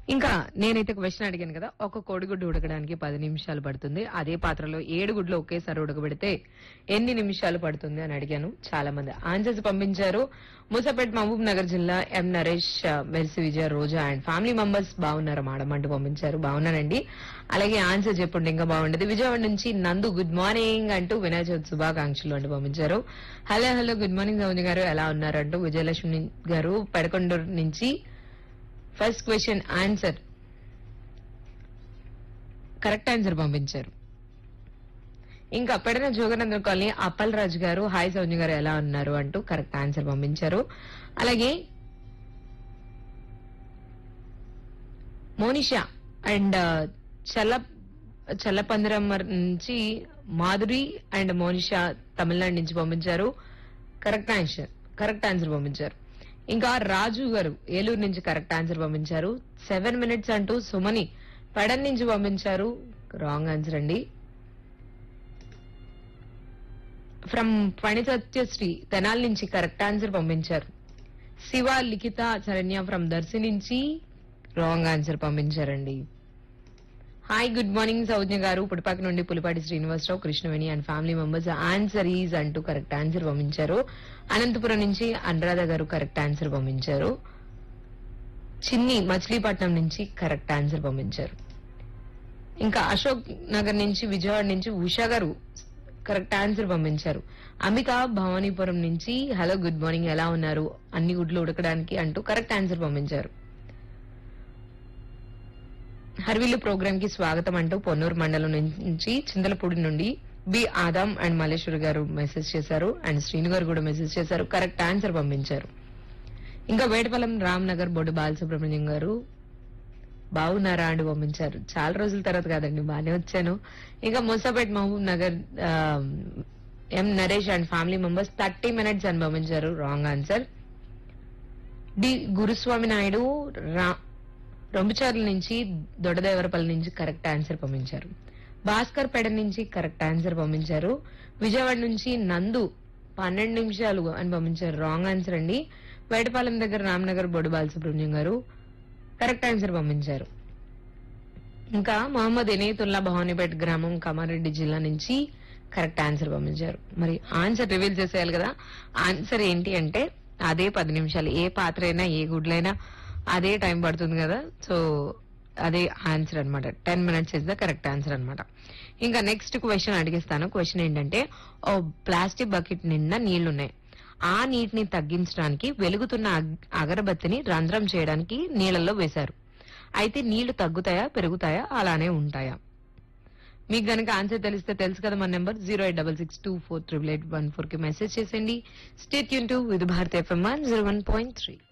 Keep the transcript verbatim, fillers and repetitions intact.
ఇంకా నేనైతే క్వశ్చన్ అడిగాను కదా, ఒక కోడిగుడ్డు ఉడకడానికి పది నిమిషాలు పడుతుంది, అదే పాత్రలో ఏడు గుడ్లు ఒకేసారి ఉడకబెడితే ఎన్ని నిమిషాలు పడుతుంది అని అడిగాను. చాలా మంది ఆన్సర్స్ పంపించారు. మూసాపేట్ మహబూబ్ నగర్ జిల్లా ఎం Naresh, mercy Vijaya, Roja and family members బాగున్నారు మేడం అంటూ పంపించారు. బాగున్నానండి. అలాగే ఆన్సర్ చెప్పండి ఇంకా బాగుండేది. విజయవాడ నుంచి నందు గుడ్ మార్నింగ్ అంటూ వినాయక చవితి శుభాకాంక్షలు అంటూ పంపించారు. హలో హలో గుడ్ మార్నింగ్ సౌజన్య గారు ఎలా ఉన్నారంటూ విజయలక్ష్మి గారు పెడకొండూరు నుంచి first question answer correct answer పంపించారు. ఇంకా పెడన జోగనందన్ కాలనీ అప్పల్ రాజు గారు హాయ్ సౌజన్య గారు ఎలా ఉన్నారు అంటూ కరెక్ట్ ఆన్సర్ పంపించారు. అలాగే మోనిషా అండ్ చల్ల చల్లపందిరం నుంచి మాధురి అండ్ మోనిషా తమిళనాడు నుంచి పంపించారు. కరెక్ట్ ఆన్సర్ కరెక్ట్ ఆన్సర్ పంపించారు. ఇంకా రాజు గారు ఏలూరు నుంచి కరెక్ట్ ఆన్సర్ పంపించారు. సెవెన్ మినిట్స్ అంటూ సుమని పెడన్ నుంచి పంపించారు. రాంగ్ ఆన్సర్ అండి. ఫ్రమ్ పణిసత్యశ్రీ తెనాలి నుంచి కరెక్ట్ ఆన్సర్ పంపించారు. శివ లిఖిత శరణ్య ఫ్రమ్ దర్శి నుంచి రాంగ్ ఆన్సర్ పంపించారండి. హాయ్ గుడ్ మార్నింగ్ సౌజ్ఞ గారు పుడిపాక నుండి Pulipati Srinivasarao Krishnaveni and family members answer is అంటూ కరెక్ట్ ఆన్సర్ పంపించారు. అనంతపురం నుంచి అనురాధ గారు కరెక్ట్ ఆన్సర్ పంపించారు. చిన్ని మచిలీపట్నం నుంచి కరెక్ట్ ఆన్సర్ పంపించారు. ఇంకా అశోక్ నగర్ నుంచి విజయవాడ నుంచి ఉషా గారు కరెక్ట్ ఆన్సర్ పంపించారు. అమిక భవానీపురం నుంచి హలో గుడ్ మార్నింగ్ ఎలా ఉన్నారు అన్ని గుడ్లు ఉడకడానికి అంటూ కరెక్ట్ ఆన్సర్ పంపించారు. హర్విల్లు ప్రోగ్రామ్ కి స్వాగతం అంటూ పొన్నూరు మండలం నుంచి చింతలపూడి నుండి బి ఆదాం అండ్ మల్లేశ్వరి గారు మెసేజ్ చేశారు. అండ్ శ్రీను గారు కూడా మెసేజ్ చేశారు. కరెక్ట్ ఆన్సర్ పంపించారు. ఇంకా వేటపాలెం రామ్నగర్ బొడ్డు బాలసుబ్రహ్మణ్యం గారు బాగున్నారా అంటూ పంపించారు. చాలా రోజుల తర్వాత కాదండి బాగానే వచ్చాను. ఇంకా ముసాపేట్ మహబూబ్ నగర్ ఎం Naresh and family members thirty minutes అని పంపించారు. Wrong answer. డి గురుస్వామి నాయుడు రా రొంబుచార్ల నుంచి దొడదేవరపల్లి నుంచి కరెక్ట్ ఆన్సర్ పంపించారు. భాస్కర్ పెడ నుంచి కరెక్ట్ ఆన్సర్ పంపించారు. విజయవాడ నుంచి నందు పన్నెండు నిమిషాలు అని పంపించారు. రాంగ్ ఆన్సర్ అండి. వేటపాలెం దగ్గర రామ్నగర్ బొడు బాలసుబ్రహ్మణ్యం గారు కరెక్ట్ ఆన్సర్ పంపించారు. ఇంకా మహమ్మద్ ఎనేతుల్లా భవానీపేట గ్రామం కామారెడ్డి జిల్లా నుంచి కరెక్ట్ ఆన్సర్ పంపించారు. మరి ఆన్సర్ రివీల్ చేసేయాలి కదా. ఆన్సర్ ఏంటి అంటే అదే పది నిమిషాలు, ఏ పాత్ర అయినా ఏ గుడ్లైనా అదే టైం పడుతుంది కదా. సో అదే ఆన్సర్ అనమాట. Ten minutes is the correct answer అనమాట. ఇంకా నెక్స్ట్ క్వశ్చన్ అడిగిస్తాను. క్వశ్చన్ ఏంటంటే ఓ ప్లాస్టిక్ బకెట్ నిండా నీళ్లున్నాయి. ఆ నీటిని తగ్గించడానికి వెలుగుతున్న అగరబత్తిని రంధ్రం చేయడానికి నీళ్లలో వేశారు. అయితే నీళ్లు తగ్గుతాయా పెరుగుతాయా అలానే ఉంటాయా? మీకు గనక ఆన్సర్ తెలిస్తే తెలుసు కదా మన number zero eight double six two four triple eight one four కి మెసేజ్ చేసేయండి. Stay tune to with Bharat FM one zero one point three.